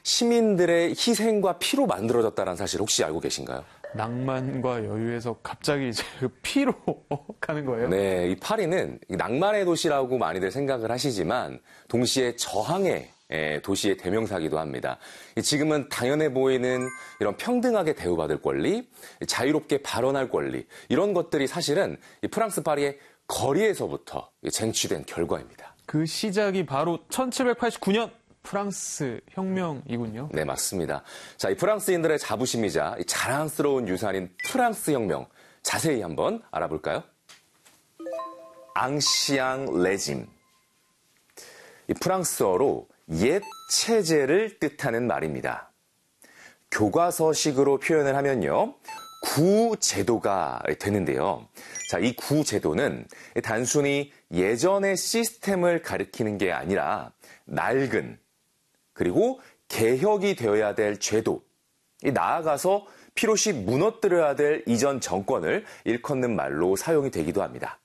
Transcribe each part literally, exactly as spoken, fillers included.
시민들의 희생과 피로 만들어졌다는 사실 혹시 알고 계신가요? 낭만과 여유에서 갑자기 이제 피로 가는 거예요? 네, 이 파리는 낭만의 도시라고 많이들 생각을 하시지만 동시에 저항의 도시의 대명사기도 합니다. 지금은 당연해 보이는 이런 평등하게 대우받을 권리, 자유롭게 발언할 권리, 이런 것들이 사실은 프랑스 파리의 거리에서부터 쟁취된 결과입니다. 그 시작이 바로 천칠백팔십구 년 프랑스 혁명이군요. 네, 맞습니다. 자, 이 프랑스인들의 자부심이자 이 자랑스러운 유산인 프랑스 혁명, 자세히 한번 알아볼까요? 앙시앙 레짐. 이 프랑스어로 옛 체제를 뜻하는 말입니다. 교과서식으로 표현을 하면요, 구제도가 되는데요. 자, 이 구제도는 단순히 예전의 시스템을 가리키는 게 아니라 낡은, 그리고 개혁이 되어야 될 제도, 나아가서 필요시 무너뜨려야 될 이전 정권을 일컫는 말로 사용이 되기도 합니다.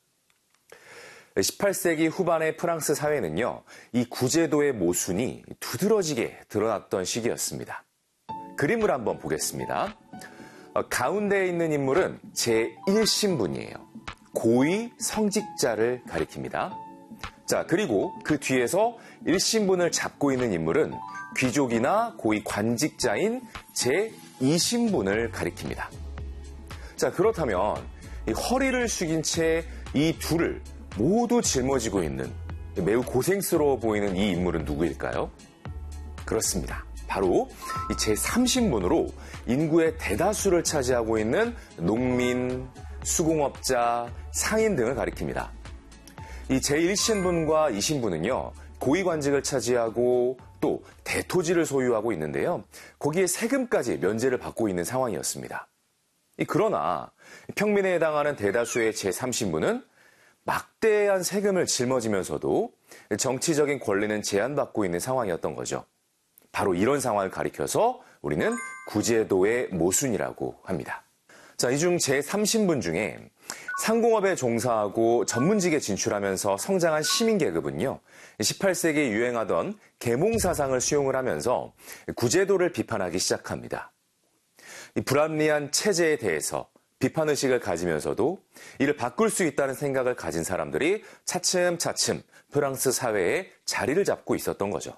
십팔 세기 후반의 프랑스 사회는요, 이 구제도의 모순이 두드러지게 드러났던 시기였습니다. 그림을 한번 보겠습니다. 가운데에 있는 인물은 제일 신분이에요. 고위 성직자를 가리킵니다. 자, 그리고 그 뒤에서 일 신분을 잡고 있는 인물은 귀족이나 고위 관직자인 제이 신분을 가리킵니다. 자, 그렇다면 이 허리를 숙인 채 이 둘을 모두 짊어지고 있는 매우 고생스러워 보이는 이 인물은 누구일까요? 그렇습니다. 바로 이 제삼 신분으로 인구의 대다수를 차지하고 있는 농민, 수공업자, 상인 등을 가리킵니다. 이 제일 신분과 이 신분은요, 고위관직을 차지하고 또 대토지를 소유하고 있는데요. 거기에 세금까지 면제를 받고 있는 상황이었습니다. 그러나 평민에 해당하는 대다수의 제삼 신분은 막대한 세금을 짊어지면서도 정치적인 권리는 제한받고 있는 상황이었던 거죠. 바로 이런 상황을 가리켜서 우리는 구제도의 모순이라고 합니다. 자, 이 중 제삼 신분 중에 상공업에 종사하고 전문직에 진출하면서 성장한 시민계급은요, 십팔 세기에 유행하던 계몽사상을 수용을 하면서 구제도를 비판하기 시작합니다. 이 불합리한 체제에 대해서 비판의식을 가지면서도 이를 바꿀 수 있다는 생각을 가진 사람들이 차츰차츰 프랑스 사회에 자리를 잡고 있었던 거죠.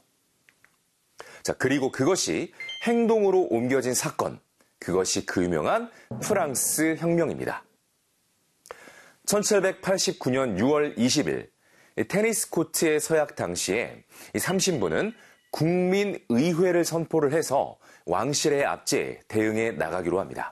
자, 그리고 그것이 행동으로 옮겨진 사건, 그것이 그 유명한 프랑스 혁명입니다. 천칠백팔십구 년 유월 이십일, 테니스 코트의 서약 당시에 이 삼 신분은 국민의회를 선포를 해서 왕실의 압제에 대응해 나가기로 합니다.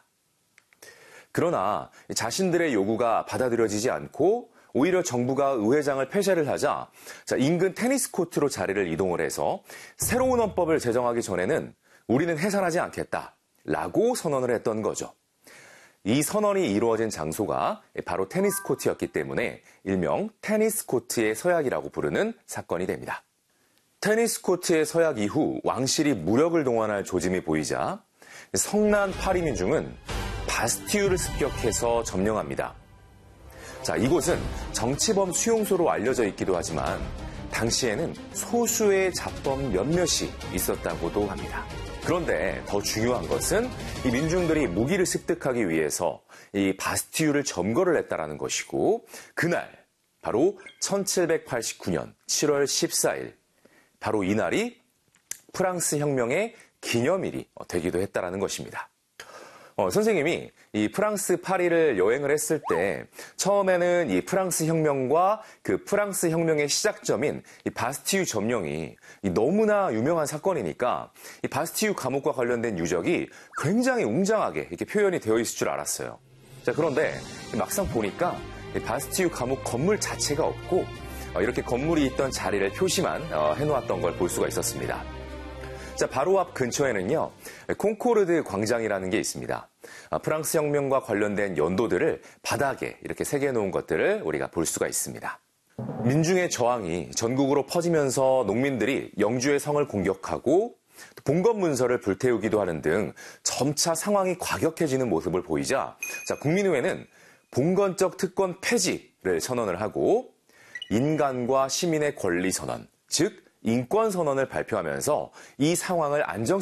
그러나 자신들의 요구가 받아들여지지 않고 오히려 정부가 의회장을 폐쇄를 하자 인근 테니스 코트로 자리를 이동을 해서 새로운 헌법을 제정하기 전에는 우리는 해산하지 않겠다라고 선언을 했던 거죠. 이 선언이 이루어진 장소가 바로 테니스 코트였기 때문에 일명 테니스 코트의 서약이라고 부르는 사건이 됩니다. 테니스 코트의 서약 이후 왕실이 무력을 동원할 조짐이 보이자 성난 파리 민중은 바스티유를 습격해서 점령합니다. 자, 이곳은 정치범 수용소로 알려져 있기도 하지만 당시에는 소수의 잡범 몇몇이 있었다고도 합니다. 그런데 더 중요한 것은 이 민중들이 무기를 습득하기 위해서 이 바스티유를 점거를 했다라는 것이고, 그날 바로 천칠백팔십구 년 칠월 십사일, 바로 이날이 프랑스 혁명의 기념일이 되기도 했다라는 것입니다. 어, 선생님이 이 프랑스 파리를 여행을 했을 때 처음에는 이 프랑스 혁명과 그 프랑스 혁명의 시작점인 이 바스티유 점령이 이 너무나 유명한 사건이니까 이 바스티유 감옥과 관련된 유적이 굉장히 웅장하게 이렇게 표현이 되어 있을 줄 알았어요. 자, 그런데 막상 보니까 이 바스티유 감옥 건물 자체가 없고 어, 이렇게 건물이 있던 자리를 표시만 어, 해놓았던 걸 볼 수가 있었습니다. 자, 바로 앞 근처에는요, 콩코르드 광장이라는 게 있습니다. 프랑스 혁명과 관련된 연도들을 바닥에 이렇게 새겨놓은 것들을 우리가 볼 수가 있습니다. 민중의 저항이 전국으로 퍼지면서 농민들이 영주의 성을 공격하고 봉건 문서를 불태우기도 하는 등 점차 상황이 과격해지는 모습을 보이자, 자, 국민의회는 봉건적 특권 폐지를 선언을 하고 인간과 시민의 권리 선언, 즉 인권 선언을 발표하면서 이 상황을 안정